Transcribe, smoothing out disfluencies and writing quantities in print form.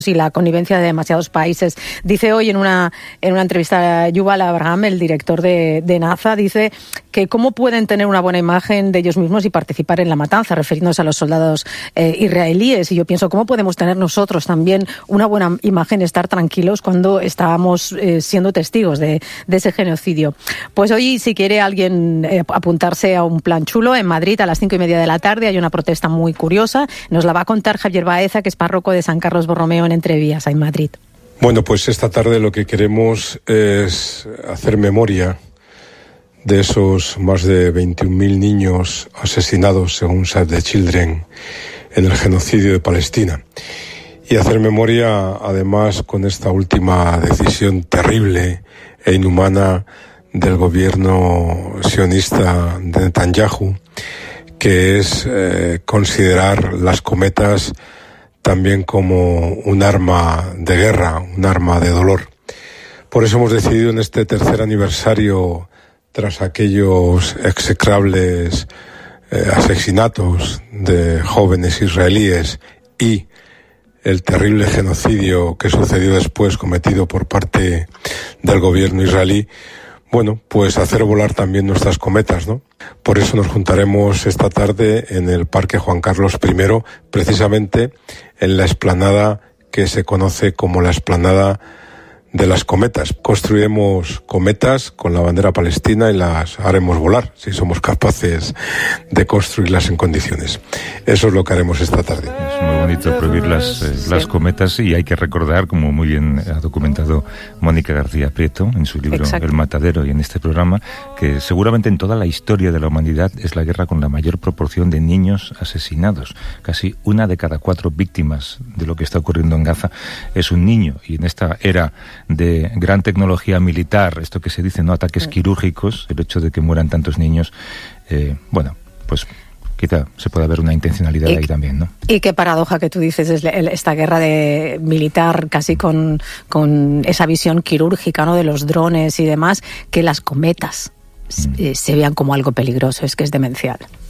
y la connivencia de demasiados países. Dice hoy en una entrevista a Yuval Abraham, el director de NASA, dice que cómo pueden tener una buena imagen de ellos mismos y participar en la matanza, refiriéndose a los soldados israelíes. Y yo pienso, ¿cómo podemos tener nosotros también una buena imagen, estar tranquilos cuando estábamos siendo testigos de ese genocidio? Pues hoy, si quiere alguien apuntarse a un plan chulo, en Madrid a las 5:30 de la tarde hay una protesta muy curiosa. Nos la va a contar Javier Baeza, que es párroco de San Carlos Borromeo en Entrevías, en Madrid. Bueno, pues esta tarde lo que queremos es hacer memoria de esos más de 21.000 niños asesinados, según Save the Children, en el genocidio de Palestina. Y hacer memoria, además, con esta última decisión terrible e inhumana del gobierno sionista de Netanyahu, que es considerar las cometas también como un arma de guerra, un arma de dolor. Por eso hemos decidido en este tercer aniversario, tras aquellos execrables asesinatos de jóvenes israelíes y el terrible genocidio que sucedió después cometido por parte del gobierno israelí, bueno, pues hacer volar también nuestras cometas, ¿no? Por eso nos juntaremos esta tarde en el Parque Juan Carlos I, precisamente en la explanada que se conoce como la explanada de las cometas. Construiremos cometas con la bandera palestina y las haremos volar, si somos capaces de construirlas en condiciones. Eso es lo que haremos esta tarde. Es muy bonito prohibir las cometas, y hay que recordar, como muy bien ha documentado Mónica García Prieto en su libro Exacto. El Matadero y en este programa, que seguramente en toda la historia de la humanidad es la guerra con la mayor proporción de niños asesinados. Casi 1 de cada 4 víctimas de lo que está ocurriendo en Gaza es un niño, y en esta era de gran tecnología militar, esto que se dice, no ataques quirúrgicos, el hecho de que mueran tantos niños, bueno, pues quizá se pueda ver una intencionalidad ahí también, ¿no? Y qué paradoja que tú dices, es esta guerra militar casi con esa visión quirúrgica, ¿no?, de los drones y demás, que las cometas se vean como algo peligroso, es que es demencial.